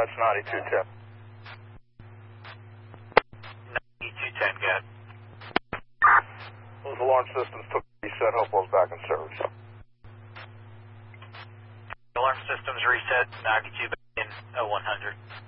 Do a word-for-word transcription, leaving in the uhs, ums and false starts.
that's ninety-two ten. ninety-two ten, got it. Those alarm systems took reset. Hopewell's back in service. Alarm systems reset, ninety-two back in oh one hundred.